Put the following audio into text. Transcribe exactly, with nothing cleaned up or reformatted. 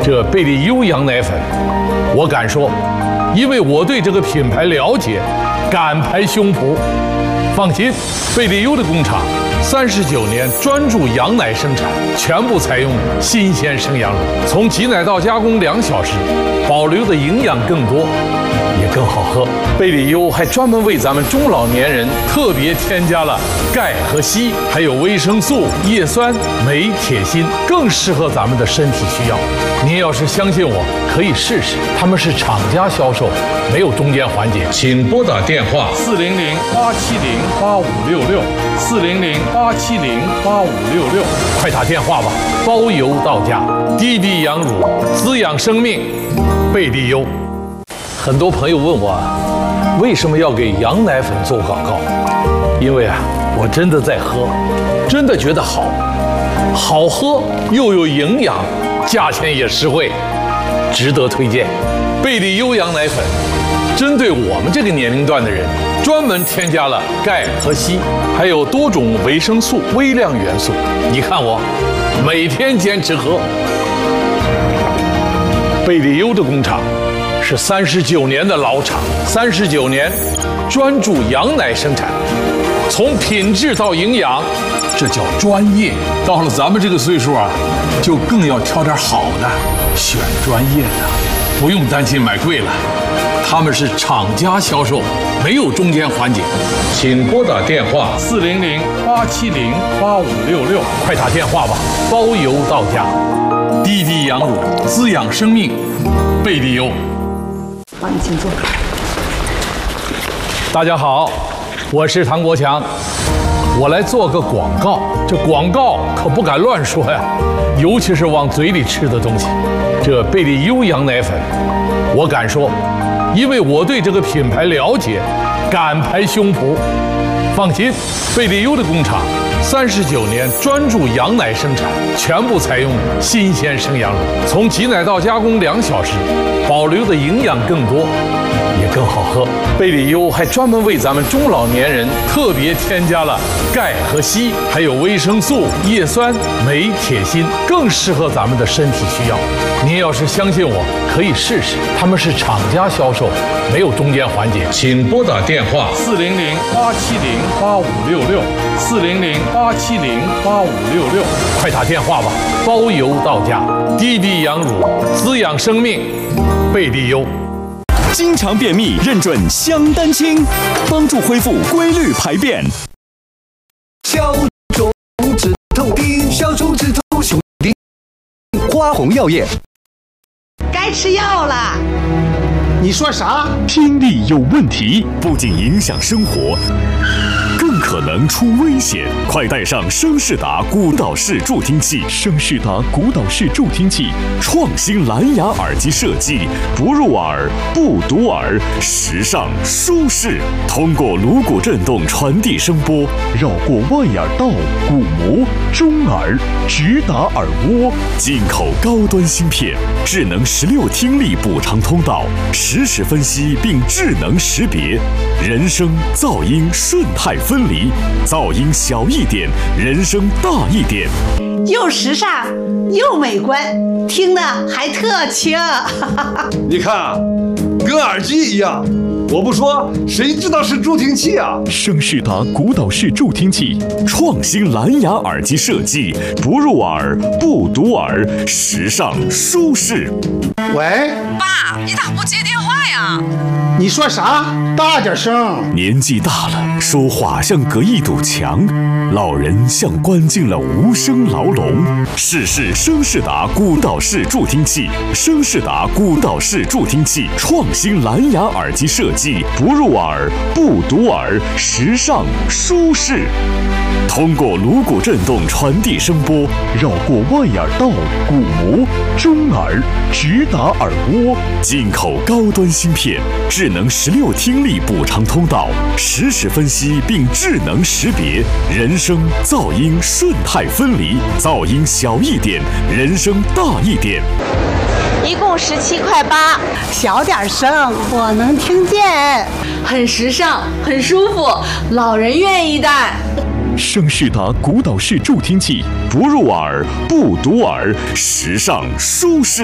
这贝利优羊奶粉，我敢说，因为我对这个品牌了解，敢拍胸脯。放心，贝利优的工厂三十九年专注羊奶生产，全部采用新鲜生羊乳，从挤奶到加工两小时，保留的营养更多，也更好喝。贝利优还专门为咱们中老年人特别添加了钙和硒，还有维生素、叶酸、镁、铁、锌，更适合咱们的身体需要。您要是相信我，可以试试。他们是厂家销售，没有中间环节。请拨打电话四零零八七零八五六六四零零八七零八五六六，快打电话吧，包邮到家。滴滴羊乳滋养生命，贝利优。很多朋友问我，为什么要给羊奶粉做广告？因为啊，我真的在喝，真的觉得好，好喝又有营养，价钱也实惠，值得推荐。贝利优羊奶粉针对我们这个年龄段的人，专门添加了钙和硒，还有多种维生素、微量元素。你看我每天坚持喝。贝利优的工厂是三十九年的老厂，三十九年专注羊奶生产，从品质到营养，这叫专业。到了咱们这个岁数啊，就更要挑点好的，选专业的，不用担心买贵了。他们是厂家销售，没有中间环节。请拨打电话四零零八七零八五六六，快打电话吧，包邮到家。滴滴羊乳滋养生命，贝利优。 好，你请坐。 大家好，我是唐国强，我来做个广告。这广告可不敢乱说呀，尤其是往嘴里吃的东西。这贝利优羊奶粉，我敢说，因为我对这个品牌了解，敢拍胸脯。放心，贝利优的工厂三十九年专注羊奶生产，全部采用新鲜生羊乳，从挤奶到加工两小时，保留的营养更多，也更好喝。贝利优还专门为咱们中老年人特别添加了钙和硒，还有维生素、叶酸、镁、铁、锌，更适合咱们的身体需要。您要是相信我，可以试试。他们是厂家销售，没有中间环节。请拨打电话四零零八七零八五六六四零零八七零八五六六，快打电话吧，包邮到家。滴滴羊乳滋养生命，贝利优。 经常便秘认准香丹清，帮助恢复规律排便。 消肿止痛丁，消肿止痛熊丁，花红药业。 该吃药了。 你说啥？ 听力有问题，不仅影响生活，更可能出危险。快带上声仕达孤岛式助听器。声仕达孤岛式助听器，创新蓝牙耳机设计，不入耳不堵耳，时尚舒适，通过颅骨振动传递声波，绕过外耳道、鼓膜、中耳，直达耳蜗。进口高端芯片，智能十六听力补偿通道，实时分析并智能识别，人声噪音顺态分离，噪音小一点，人声大一点， 又时尚又美观，听得还特轻。 你看啊，跟耳机一样。我不说，谁知道是助听器啊？ 声仕达孤岛式助听器，创新蓝牙耳机设计，不入耳不堵耳，时尚舒适。 喂， 爸，你咋不接电话呀？ 你说啥？大点声。 年纪大了，说话像隔一堵墙，老人像关进了无声牢笼。试试声仕达孤岛式助听器，声仕达孤岛式助听器，创新蓝牙耳机设计，不入耳不堵耳，时尚舒适。通过颅骨振动传递声波，绕过外耳道、鼓膜、中耳，直达耳蜗。进口高端芯片，智能十六听力补偿通道，实时分析并智能识别，人声噪音顺态分离，噪音小一点，人声大一点。 一共十七块八， 小点声，我能听见。 很时尚，很舒服，老人愿意戴。 声仕达孤岛式助听器，不入耳不堵耳，时尚舒适。